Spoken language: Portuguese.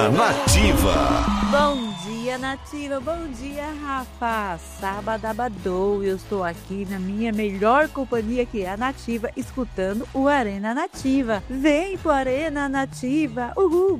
Nativa. Bom dia, Nativa. Bom dia, Rafa. Sabadabadou. Eu estou aqui na minha melhor companhia, que é a Nativa, escutando o Arena Nativa. Vem pro Arena Nativa. Uhul.